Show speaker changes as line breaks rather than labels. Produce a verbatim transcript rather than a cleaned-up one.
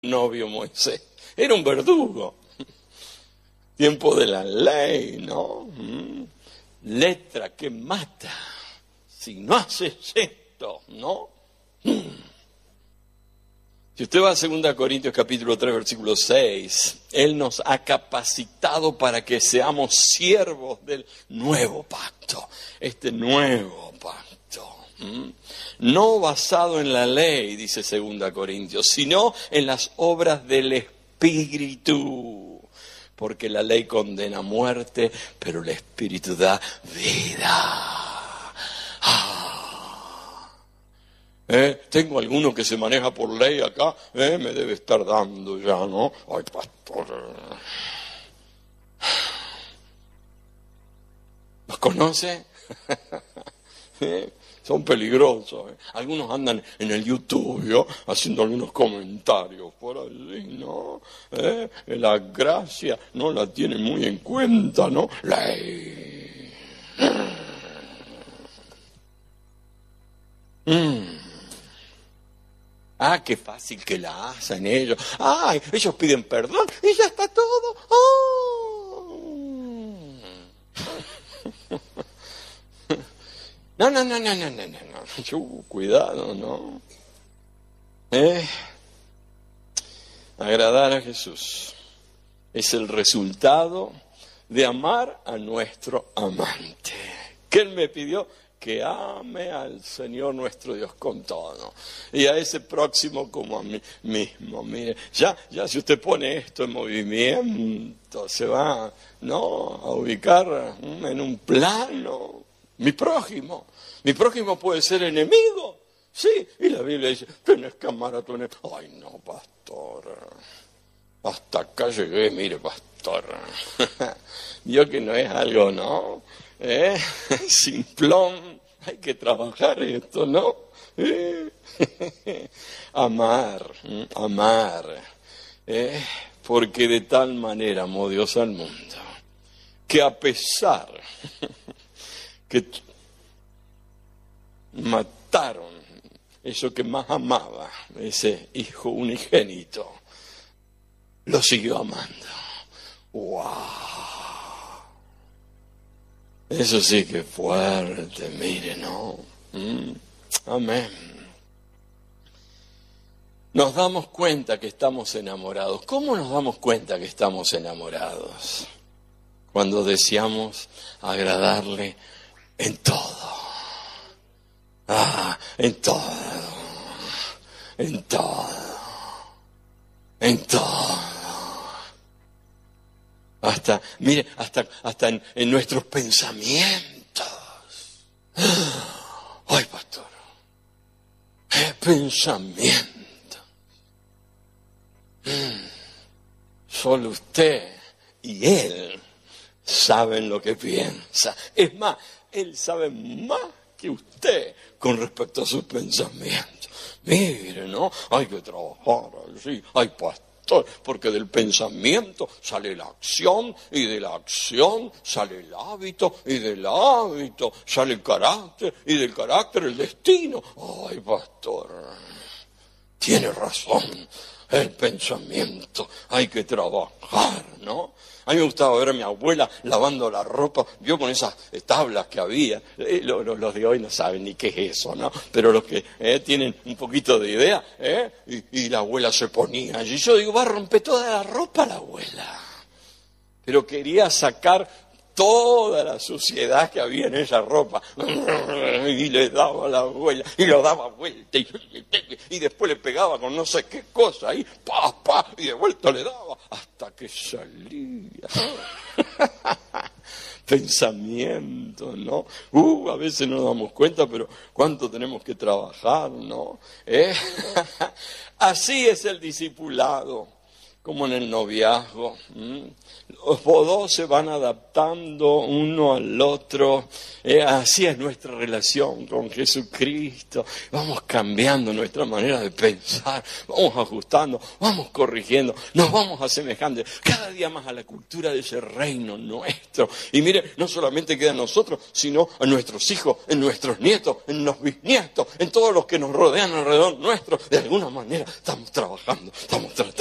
novio Moisés? Era un verdugo. Tiempo de la ley, ¿no? Mm. Letra que mata. Si no haces esto, ¿no? Mm. Si usted va a segunda Corintios capítulo tres, versículo seis, Él nos ha capacitado para que seamos siervos del nuevo pacto. Este nuevo pacto. ¿Mm? No basado en la ley, dice segunda Corintios, sino en las obras del Espíritu. Porque la ley condena a muerte, pero el Espíritu da vida. Ah. ¿Eh? Tengo alguno que se maneja por ley acá, ¿eh? Me debe estar dando ya, ¿no? Ay, pastor. ¿Los conoce? ¿Eh? Son peligrosos. ¿Eh? Algunos andan en el YouTube, ¿no? Haciendo algunos comentarios por allí, ¿no? ¿Eh? La gracia no la tiene muy en cuenta, ¿no? Ley. Mm. Ah, qué fácil que la hacen ellos. Ay, ellos piden perdón y ya está todo. Oh. No, no, no, no, no, no, no. Uh, cuidado, ¿no? Eh, agradar a Jesús es el resultado de amar a nuestro amante. Que Él me pidió que ame al Señor nuestro Dios con todo. Y a ese próximo como a mí mismo. Mire, ya, ya si usted pone esto en movimiento, se va, ¿no?, a ubicar en un plano. Mi prójimo. Mi prójimo puede ser enemigo. Sí, y la Biblia dice, tenés que amar a tu enemigo. Ay, no, pastor. Hasta acá llegué, mire, pastor. Vio que no es algo, ¿no? ¿Eh? Simplón. Hay que trabajar esto, ¿no? ¿Eh? Amar, amar. ¿Eh? Porque de tal manera amó Dios al mundo, que a pesar que mataron eso que más amaba, ese hijo unigénito, lo siguió amando. ¡Wow! Eso sí que es fuerte, mire, ¿no? Mm. Amén. Nos damos cuenta que estamos enamorados. ¿Cómo nos damos cuenta que estamos enamorados? Cuando deseamos agradarle en todo. Ah, en todo. En todo. En todo. Hasta, mire, hasta, hasta en, en nuestros pensamientos. Ay, pastor. ¿Qué pensamiento? Mm. Solo usted y él saben lo que piensa. Es más, él sabe más que usted con respecto a sus pensamientos. Mire, ¿no? Hay que trabajar así. Hay pastor. Porque del pensamiento sale la acción, y de la acción sale el hábito, y del hábito sale el carácter, y del carácter el destino. Ay, pastor, tiene razón, el pensamiento, hay que trabajar, ¿no? A mí me gustaba ver a mi abuela lavando la ropa, vio con esas tablas que había. Eh, los, los de hoy no saben ni qué es eso, ¿no? Pero los que eh, tienen un poquito de idea, ¿eh? Y, y la abuela se ponía allí. Yo digo, va a romper toda la ropa la abuela. Pero quería sacar toda la suciedad que había en esa ropa. Y le daba a la abuela, y lo daba vuelta, y, y después le pegaba con no sé qué cosa, ahí, pa, pa, y de vuelta le daba, hasta que salía. Pensamiento, ¿no? Uh, a veces no nos damos cuenta, pero cuánto tenemos que trabajar, ¿no? ¿Eh? Así es el discipulado. como en el noviazgo. ¿Mm? Los dos se van adaptando uno al otro. Eh, así es nuestra relación con Jesucristo. Vamos cambiando nuestra manera de pensar, vamos ajustando, vamos corrigiendo, nos vamos asemejando cada día más a la cultura de ese reino nuestro. Y mire, no solamente queda en nosotros, sino en nuestros hijos, en nuestros nietos, en los bisnietos, en todos los que nos rodean alrededor nuestro. De alguna manera estamos trabajando, estamos tratando.